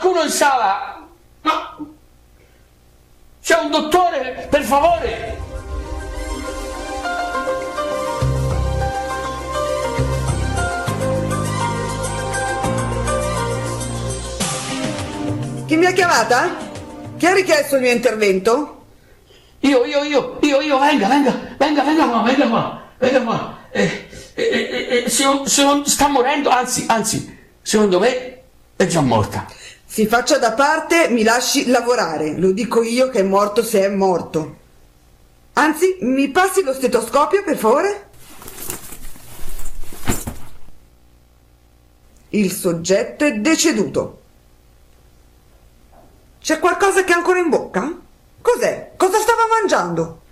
Uno in sala? Ma c'è un dottore, per favore! Chi mi ha chiamata? Chi ha richiesto il mio intervento? Io, venga qua. Se non sta morendo, anzi, secondo me è già morta. Si faccia da parte, mi lasci lavorare. Lo dico io che è morto se è morto. Anzi, mi passi lo stetoscopio, per favore? Il soggetto è deceduto. C'è qualcosa che ha ancora in bocca? Cos'è? Cosa stava mangiando?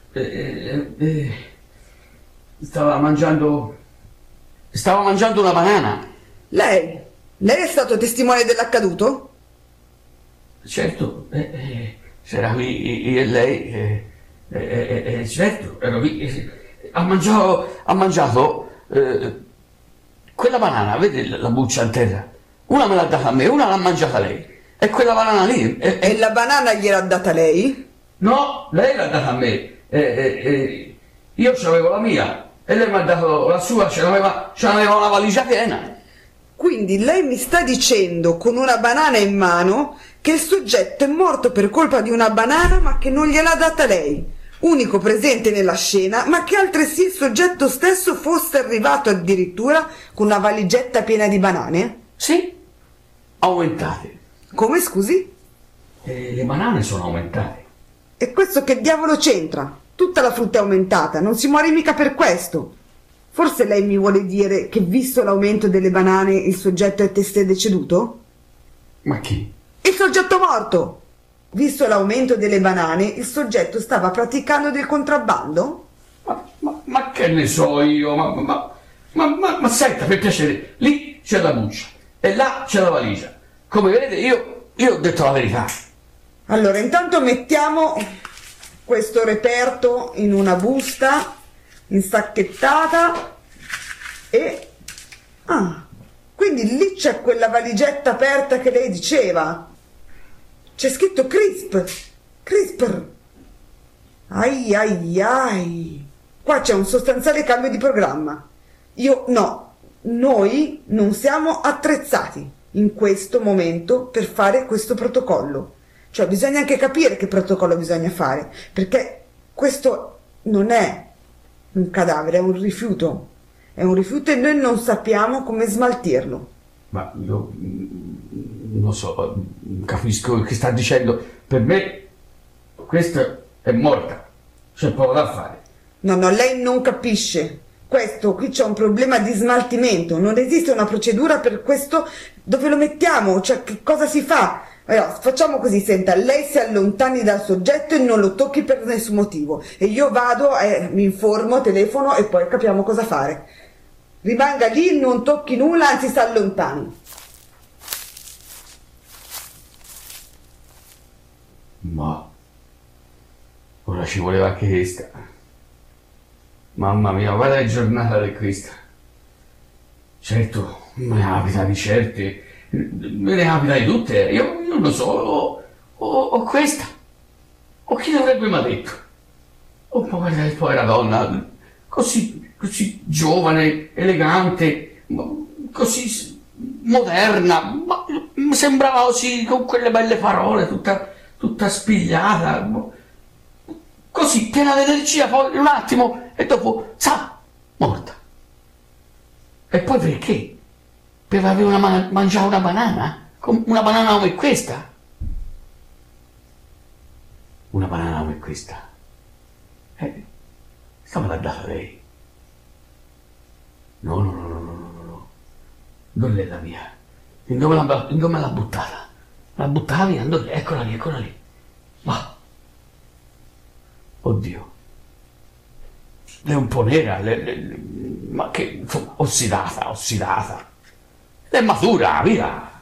Stava mangiando una banana. Lei è stato testimone dell'accaduto? Certo, c'era qui io e lei, certo, ero qui. Ha mangiato quella banana, vede la buccia in terra? Una me l'ha data a me, una l'ha mangiata lei. E quella banana lì... E la banana gliel'ha data lei? No, lei l'ha data a me. Io c'avevo la mia e lei mi ha dato la sua, c'aveva una valigia piena. Quindi lei mi sta dicendo con una banana in mano che il soggetto è morto per colpa di una banana ma che non gliel'ha data lei, unico presente nella scena, ma che altresì il soggetto stesso fosse arrivato addirittura con una valigetta piena di banane? Sì, aumentate. Come, scusi? Le banane sono aumentate. E questo che diavolo c'entra? Tutta la frutta è aumentata, non si muore mica per questo. Forse lei mi vuole dire che visto l'aumento delle banane il soggetto è testé deceduto? Ma chi? Il soggetto morto! Visto l'aumento delle banane il soggetto stava praticando del contrabbando? Ma che ne so io? Ma senta, per piacere, lì c'è la buccia e là c'è la valigia. Come vedete io ho detto la verità. Allora, intanto mettiamo questo reperto in una busta insacchettata e... Ah, quindi lì c'è quella valigetta aperta che lei diceva. C'è scritto CRISPR. Ai ai ai. Qua c'è un sostanziale cambio di programma. Noi non siamo attrezzati in questo momento per fare questo protocollo. Cioè bisogna anche capire che protocollo bisogna fare, perché questo non è un cadavere, è un rifiuto e noi non sappiamo come smaltirlo. Ma io non so, capisco che sta dicendo. Per me questa è morta, c'è poco da fare. No, lei non capisce. Qui c'è un problema di smaltimento, non esiste una procedura per questo. Dove lo mettiamo? Cioè, che cosa si fa? Allora, facciamo così, senta, lei si allontani dal soggetto e non lo tocchi per nessun motivo. E io vado, mi informo, telefono e poi capiamo cosa fare. Rimanga lì, non tocchi nulla, anzi si allontani. Ma ora ci voleva anche questa. Mamma mia, guarda che giornata è questa. Certo, me ne capita di certe, me ne capita di tutte. Io non lo so, o questa, o chi l'avrebbe mai detto? Oh, povera donna, così giovane, elegante, così moderna, ma sembrava così, con quelle belle parole, tutta spigliata, così piena di energia, poi un attimo e dopo, morta. E poi perché? Per avere mangiare una banana? Una banana come questa? Una banana come questa? Questa me l'ha data lei. No. Non è la mia. E dove l'ha buttata? L'ha buttata via, eccola lì. Ma... Oddio. È un po' nera, ma che... insomma, ossidata. È matura, via.